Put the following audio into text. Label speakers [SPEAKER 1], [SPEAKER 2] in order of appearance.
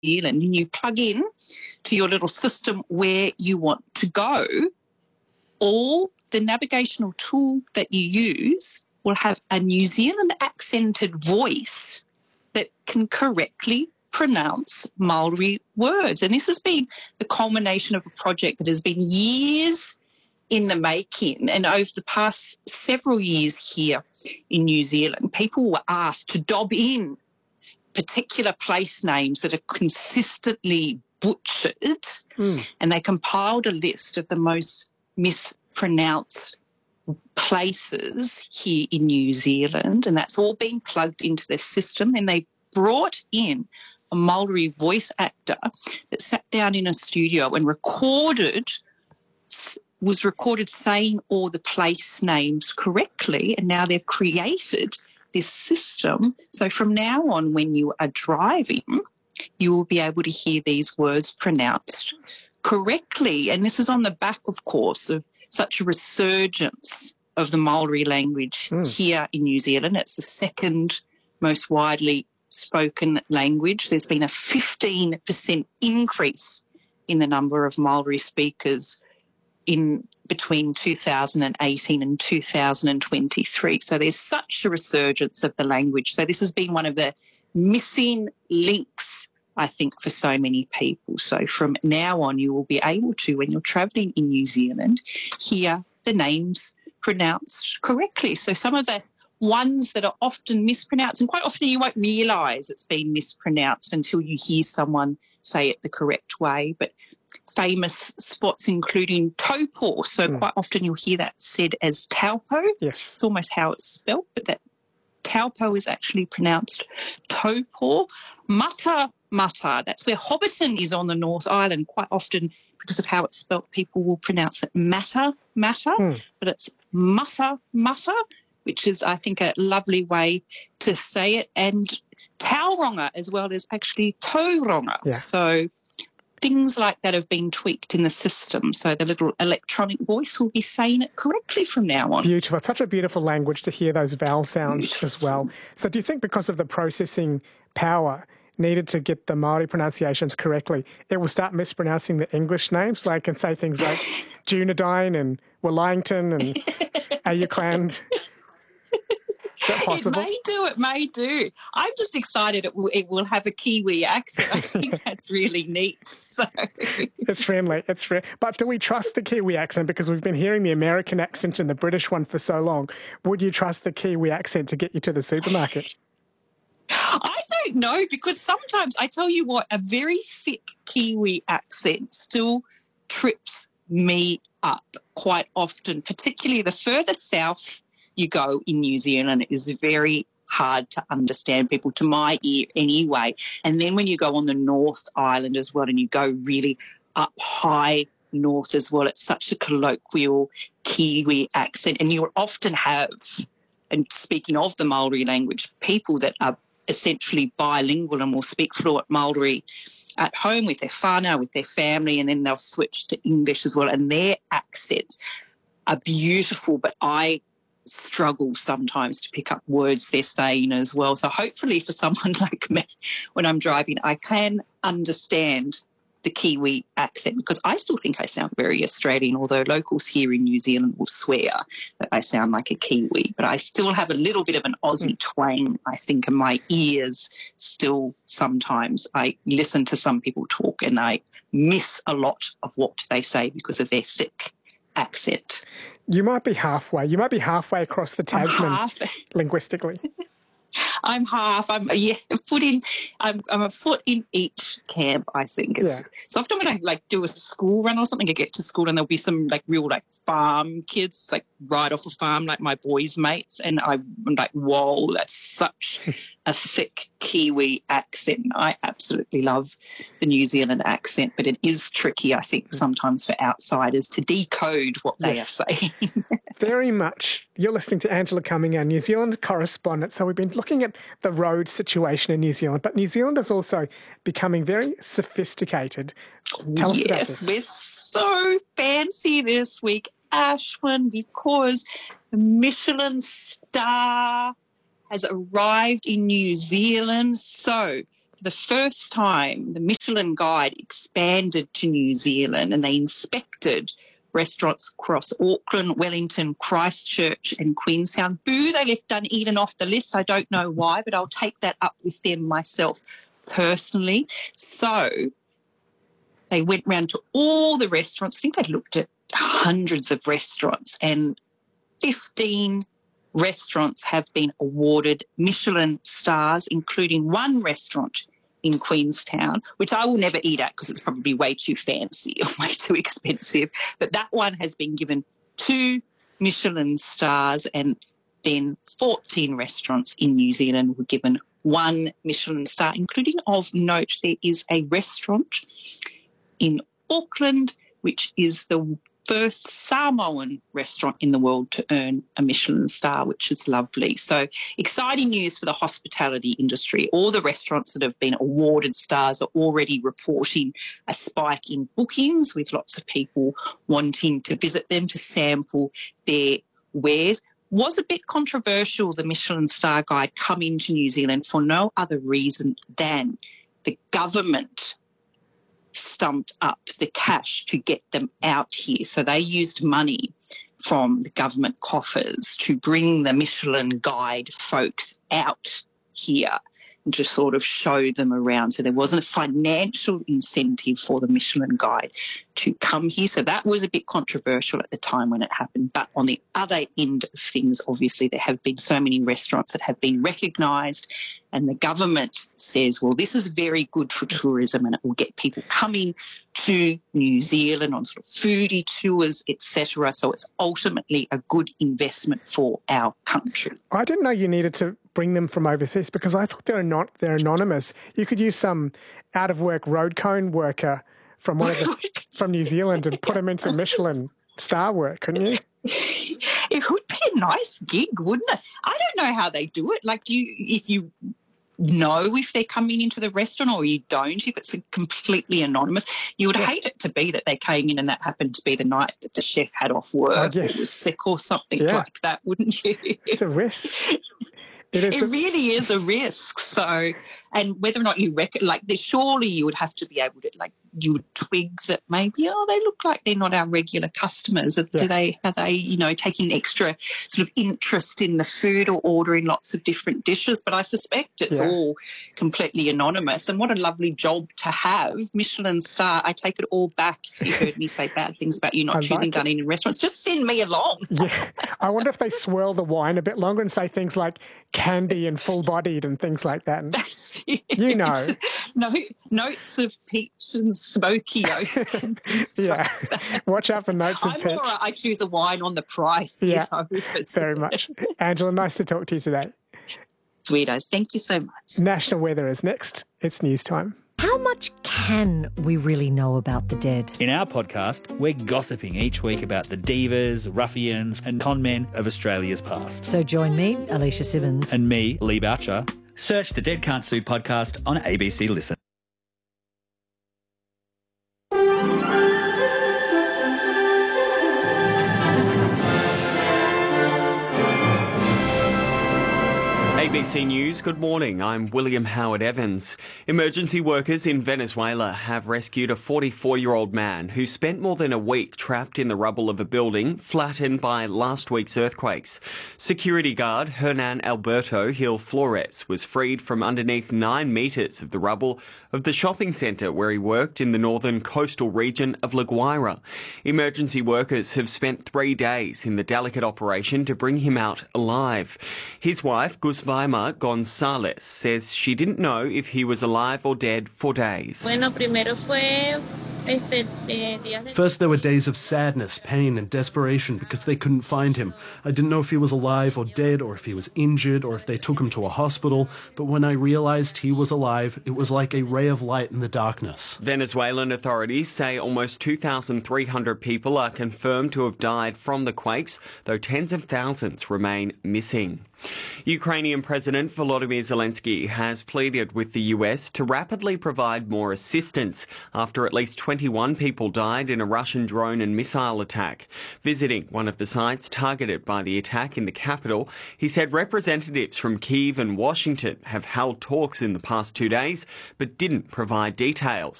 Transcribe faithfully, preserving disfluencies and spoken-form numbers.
[SPEAKER 1] Zealand and you plug in to your little system where you want to go, all the navigational tool that you use will have a New Zealand accented voice that can correctly pronounce Maori words. And this has been the culmination of a project that has been years in the making. And over the past several years here in New Zealand, people were asked to dob in particular place names that are consistently butchered, mm. and they compiled a list of the most mispronounced places here in New Zealand, and that's all been plugged into their system. And they brought in a Maori voice actor that sat down in a studio and recorded, was recorded saying all the place names correctly, and now they've created this system. So from now on, when you are driving, you will be able to hear these words pronounced correctly. And this is on the back, of course, of such a resurgence of the Maori language mm. here in New Zealand. It's the second most widely spoken language. There's been a fifteen percent increase in the number of Maori speakers in between two thousand eighteen and two thousand twenty-three. So there's such a resurgence of the language. So this has been one of the missing links, I think, for so many people. So from now on, you will be able to, when you're travelling in New Zealand, hear the names pronounced correctly. So some of the ones that are often mispronounced, and quite often you won't realise it's been mispronounced until you hear someone say it the correct way, but famous spots including Taupo. So mm. quite often you'll hear that said as Taupo.
[SPEAKER 2] Yes.
[SPEAKER 1] It's almost how it's spelt, but that Taupo is actually pronounced Taupo. Mata Mata, that's where Hobbiton is on the North Island. Quite often, because of how it's spelt, people will pronounce it Mata Mata, mm. but it's Mata Mata, which is, I think, a lovely way to say it. And Tauranga as well as actually Tauranga.
[SPEAKER 2] Yeah.
[SPEAKER 1] So things like that have been tweaked in the system, so the little electronic voice will be saying it correctly from now on.
[SPEAKER 2] Beautiful. It's such a beautiful language to hear those vowel sounds
[SPEAKER 1] Beautiful.
[SPEAKER 2] as well. So do you think because of the processing power needed to get the Māori pronunciations correctly, it will start mispronouncing the English names, like, and say things like Dunedin and Wellington and Ayukland? Is that possible?
[SPEAKER 1] It may do, it may do. I'm just excited it will, it will have a Kiwi accent. I think that's really neat. So
[SPEAKER 2] It's friendly, it's friendly. But do we trust the Kiwi accent? Because we've been hearing the American accent and the British one for so long. Would you trust the Kiwi accent to get you to the supermarket?
[SPEAKER 1] I don't know, because sometimes, I tell you what, a very thick Kiwi accent still trips me up quite often, particularly the further south you go in New Zealand. It is very hard to understand people, to my ear anyway. And then when you go on the North Island as well and you go really up high north as well, it's such a colloquial Kiwi accent. And you'll often have, and speaking of the Maori language, people that are essentially bilingual and will speak fluent Maori at home with their whānau, with their family, and then they'll switch to English as well. And their accents are beautiful, but I struggle sometimes to pick up words they're saying as well. So hopefully for someone like me, when I'm driving, I can understand the Kiwi accent, because I still think I sound very Australian, although locals here in New Zealand will swear that I sound like a Kiwi. But I still have a little bit of an Aussie twang, I think, in my ears still sometimes. I listen to some people talk and I miss a lot of what they say because of their thick accent.
[SPEAKER 2] You might be halfway. You might be halfway across the Tasman linguistically.
[SPEAKER 1] I'm half. I'm yeah, a foot in. I'm I'm a foot in each camp. I think it's
[SPEAKER 2] Yeah.
[SPEAKER 1] so often when I like do a school run or something, I get to school and there'll be some like real like farm kids, like right off a farm, like my boys' mates, and I, I'm like, whoa, that's such a thick Kiwi accent. I absolutely love the New Zealand accent, but it is tricky, I think, sometimes for outsiders to decode what they
[SPEAKER 2] Yes.
[SPEAKER 1] are saying.
[SPEAKER 2] Very much. You're listening to Angela Cumming, our New Zealand correspondent. So we've been looking at the road situation in New Zealand, but New Zealand is also becoming very sophisticated. Tell us about
[SPEAKER 1] Yes,
[SPEAKER 2] this.
[SPEAKER 1] we're so fancy this week, Ashwin, because the Michelin star has arrived in New Zealand. So for the first time, the Michelin Guide expanded to New Zealand and they inspected restaurants across Auckland, Wellington, Christchurch and Queenstown. Boo, they left Dunedin off the list. I don't know why, but I'll take that up with them myself personally. So they went round to all the restaurants. I think they looked at hundreds of restaurants, and fifteen restaurants have been awarded Michelin stars, including one restaurant in Queenstown, which I will never eat at because it's probably way too fancy or way too expensive. But that one has been given two Michelin stars, and then fourteen restaurants in New Zealand were given one Michelin star, including, of note, there is a restaurant in Auckland which is the first Samoan restaurant in the world to earn a Michelin star, which is lovely. So exciting news for the hospitality industry. All the restaurants that have been awarded stars are already reporting a spike in bookings, with lots of people wanting to visit them to sample their wares. Was a bit controversial, the Michelin Star Guide coming to New Zealand, for no other reason than the government stumped up the cash to get them out here. So they used money from the government coffers to bring the Michelin Guide folks out here and to sort of show them around. So there wasn't a financial incentive for the Michelin Guide to come here. So that was a bit controversial at the time when it happened. But on the other end of things, obviously, there have been so many restaurants that have been recognised, and the government says, well, this is very good for tourism and it will get people coming to New Zealand on sort of foodie tours, et cetera. So it's ultimately a good investment for our country.
[SPEAKER 2] I didn't know you needed to bring them from overseas, because I thought they're not they're anonymous. You could use some out-of-work road cone worker from one of the, from New Zealand and put them into Michelin star work, couldn't you?
[SPEAKER 1] It would be a nice gig, wouldn't it? I don't know how they do it. Like, do you, if you know if they're coming into the restaurant or you don't, if it's completely anonymous, you would yeah. hate it to be that they came in and that happened to be the night that the chef had off work oh, yes. or was sick or something yeah. like that, wouldn't you?
[SPEAKER 2] It's a risk. It, is
[SPEAKER 1] it
[SPEAKER 2] a-
[SPEAKER 1] really is a risk. So, and whether or not you reckon, like, there, surely you would have to be able to, like, you would twig that maybe, oh, they look like they're not our regular customers. Yeah. Do they, are they, you know, taking extra sort of interest in the food or ordering lots of different dishes? But I suspect it's yeah. all completely anonymous. And what a lovely job to have. Michelin star, I take it all back if you heard me say bad things about you not I choosing like Dunedin restaurants. Just send me along.
[SPEAKER 2] Yeah. I wonder if they swirl the wine a bit longer and say things like candy and full-bodied and things like that. And
[SPEAKER 1] That's it.
[SPEAKER 2] You know.
[SPEAKER 1] No, notes of peach and smoky oak. And
[SPEAKER 2] yeah.
[SPEAKER 1] Like
[SPEAKER 2] watch out for notes of
[SPEAKER 1] I'm
[SPEAKER 2] peach.
[SPEAKER 1] All right, I choose a wine on the price.
[SPEAKER 2] Yeah,
[SPEAKER 1] you know,
[SPEAKER 2] very much. Angela, nice to talk to you today.
[SPEAKER 1] Sweetos, thank you so much.
[SPEAKER 2] National weather is next. It's news time.
[SPEAKER 3] How much can we really know about the dead?
[SPEAKER 4] In our podcast, we're gossiping each week about the divas, ruffians and con men of Australia's past.
[SPEAKER 3] So join me, Alicia Simmons.
[SPEAKER 4] And me, Lee Boucher. Search the Dead Can't Sue podcast on A B C Listen.
[SPEAKER 5] A B C News, good morning. I'm William Howard Evans. Emergency workers in Venezuela have rescued a forty-four-year-old man who spent more than a week trapped in the rubble of a building flattened by last week's earthquakes. Security guard Hernan Alberto Gil Flores was freed from underneath nine metres of the rubble of the shopping centre where he worked in the northern coastal region of La Guaira. Emergency workers have spent three days in the delicate operation to bring him out alive. His wife, Guzvaima Gonzalez, says she didn't know if he was alive or dead for days.
[SPEAKER 6] First, there were days of sadness, pain, and desperation because they couldn't find him. I didn't know if he was alive or dead, or if he was injured, or if they took him to a hospital. But when I realized he was alive, it was like a ray of light in the darkness.
[SPEAKER 5] Venezuelan authorities say almost two thousand three hundred people are confirmed to have died from the quakes, though tens of thousands remain missing. Ukrainian President Volodymyr Zelensky has pleaded with the U S to rapidly provide more assistance after at least twenty-one people died in a Russian drone and missile attack. Visiting one of the sites targeted by the attack in the capital, he said representatives from Kyiv and Washington have held talks in the past two days but didn't provide details.